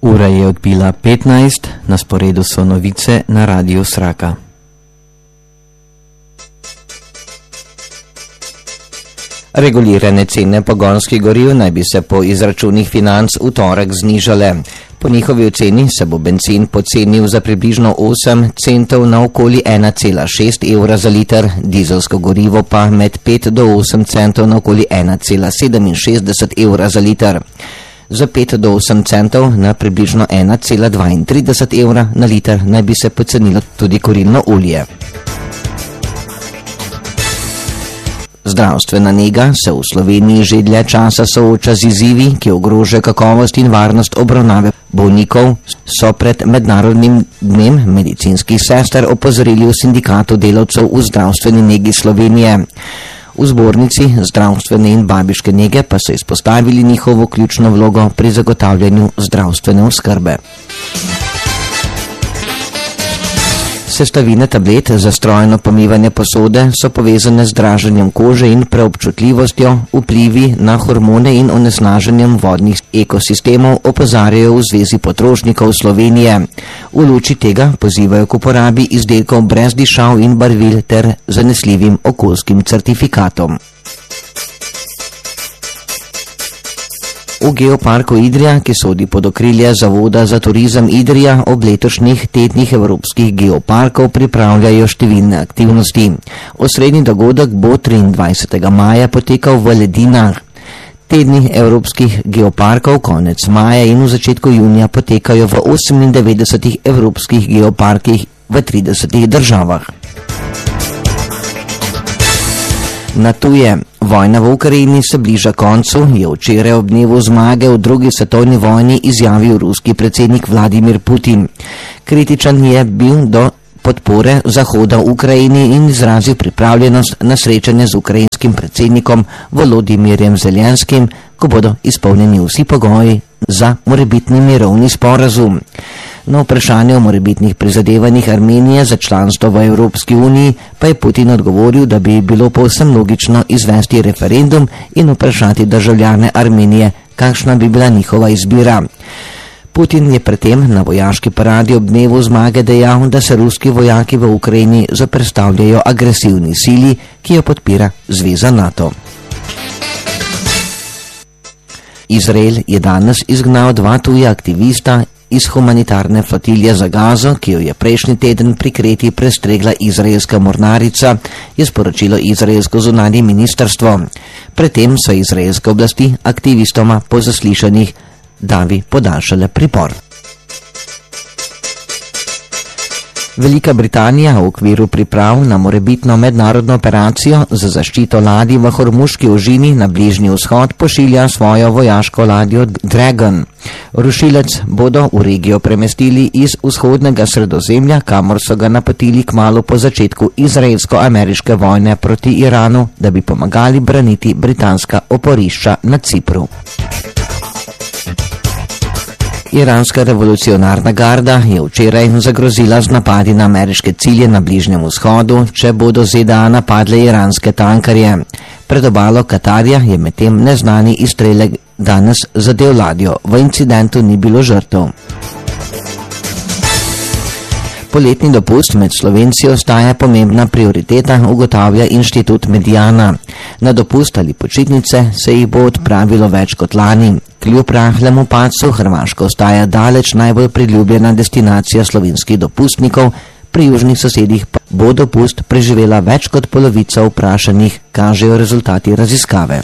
Ura je odbila 15, na sporedu so novice na Radiu Sraka. Regulirane cene pogonskih goriv naj bi se po izračunih financ v torek znižale. Po njihovi oceni se bo bencin pocenil za približno 8 centov na okoli 1,6 evra za liter, dizelsko gorivo pa med 5 do 8 centov na okoli 1,67 evra za liter. Za 5 do 8 centov na približno 1,32 evra na liter naj bi se pocenilo tudi kurilno olje. Zdravstvena nega se v Sloveniji že dlje časa sooča z izzivi, ki ogrožajo kakovost in varnost obravnave bolnikov, so pred Mednarodnim dnem medicinskih sester opozorili v Sindikatu delavcev v zdravstveni negi Slovenije. V zbornici zdravstvene in babiške nege pa so izpostavili njihovo ključno vlogo pri zagotavljanju zdravstvene oskrbe. Sestavine tablet za strojno pomivanje posode so povezane z draženjem kože in preobčutljivostjo, vplivi na hormone in onesnaženjem vodnih ekosistemov, opozarjajo v Zvezi potrošnikov Slovenije. V luči tega pozivajo k uporabi izdelkov brez dišav in barvil ter zanesljivim okoljskim certifikatom. V Geoparku Idrija, ki sodi pod okrilje Zavoda za turizem Idrija, ob letošnjih tednih evropskih geoparkov pripravljajo številne aktivnosti. Osrednji dogodek bo 23. maja potekal v Ledinah. Tedni evropskih geoparkov konec maja in v začetku junija potekajo v 98 evropskih geoparkih v 30 državah. Na tuje. Vojna v Ukrajini se bliža koncu, je včeraj ob dnevu zmage v drugi svetovni vojni izjavil ruski predsednik Vladimir Putin. Kritičen je bil do podpore Zahoda v Ukrajini in izrazil pripravljenost na srečanje z ukrajinskim predsednikom Volodimirjem Zelenskim, ko bodo izpolnjeni vsi pogoji za morebitni mirovni sporazum. Na vprašanje o morebitnih prizadevanjih Armenije za članstvo v Evropski uniji pa je Putin odgovoril, da bi bilo povsem logično izvesti referendum in vprašati državljane Armenije, kakšna bi bila njihova izbira. Putin je predtem na vojaški paradi ob dnevu zmage dejal, da se ruski vojaki v Ukrajini zoperstavljajo agresivni sili, ki jo podpira Zveza NATO. Izrael je danes izgnal 2 tuja aktivista iz humanitarne flotilje za Gazo, ki jo je prejšnji teden pri Kreti prestregla izraelska mornarica, je sporočilo izraelsko zunanje ministrstvo. Predtem so izraelske oblasti aktivistoma po zaslišanjih davi podaljšale pripor. Velika Britanija v okviru priprav na morebitno mednarodno operacijo za zaščito ladij v Hormuški ožini na Bližnji vzhod pošilja svojo vojaško ladjo Dragon. Rušilec bodo v regijo premestili iz vzhodnega Sredozemlja, kamor so ga napotili kmalu po začetku izraelsko-ameriške vojne proti Iranu, da bi pomagali braniti britanska oporišča na Cipru. Iranska revolucionarna garda je včeraj zagrozila z napadi na ameriške cilje na Bližnjem vzhodu, če bodo ZDA napadle iranske tankarje. Pred obalo Katarja je medtem neznani izstrelek danes zadel ladjo. V incidentu ni bilo žrtev. Poletni dopust med Slovenci ostaja pomembna prioriteta, ugotavlja Inštitut Mediana. Na dopust ali počitnice se jih bo odpravilo več kot lani. Kljub rahlemu padcu Hrvaška ostaja daleč najbolj priljubljena destinacija slovenskih dopustnikov, pri južnih sosedih pa bo dopust preživela več kot polovica vprašanih, kažejo rezultati raziskave.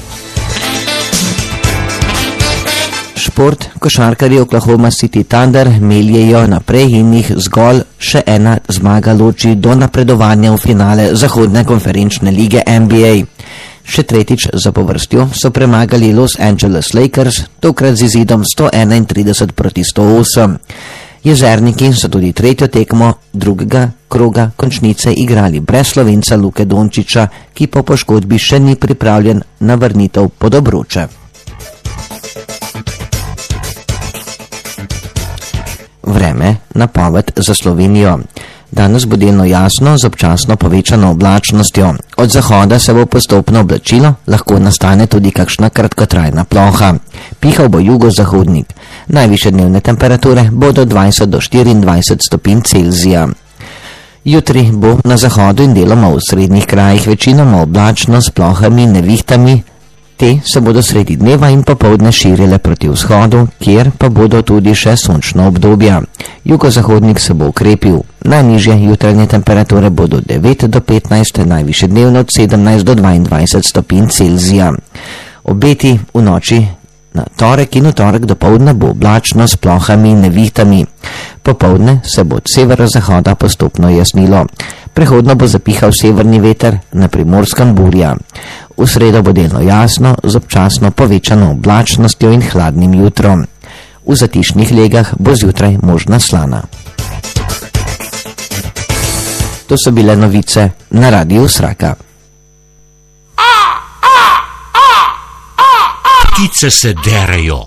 Šport, košarkarji Oklahoma City Thunder meljejo naprej in jih zgolj še ena zmaga loči do napredovanja v finale Zahodne konferenčne lige NBA. Še tretjič zapovrstjo so premagali Los Angeles Lakers, tokrat z izidom 131-108. Jezerniki so tudi tretjo tekmo drugega kroga končnice igrali brez Slovenca Luke Dončiča, ki po poškodbi še ni pripravljen na vrnitev pod obroče. Vreme, napoved za Slovenijo. Danes bo delno jasno z občasno povečano oblačnostjo. Od zahoda se bo postopno oblačilo, lahko nastane tudi kakšna kratkotrajna ploha. Pihal bo jugozahodnik. Najvišje dnevne temperature bodo 20 do 24 stopinj Celzija. Jutri bo na zahodu in deloma v srednjih krajih večinoma oblačno s plohami in nevihtami. Te se bodo sredi dneva in popoldne širile proti vzhodu, kjer pa bodo tudi še sončno obdobja. Jugozahodnik se bo ukrepil. Najnižje jutranje temperature bodo 9 do 15, najvišje dnevno od 17 do 22 stopinj Celzija. Obeti v noči na torek in v torek dopoldne bo oblačno s plohami in nevihtami. Popoldne se bo od severozahoda postopno jasnilo. Prehodno bo zapihal severni veter, na Primorskem burja. V sredo bo delno jasno, z občasno povečano oblačnostjo in hladnim jutrom. V zatišnih legah bo zjutraj možna slana. To so bile novice na Radiu Sraka. Ptice se derejo.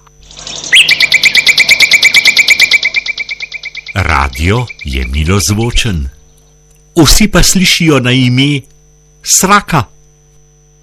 Radio je milozvočen. Vsi pa slišijo na ime Sraka.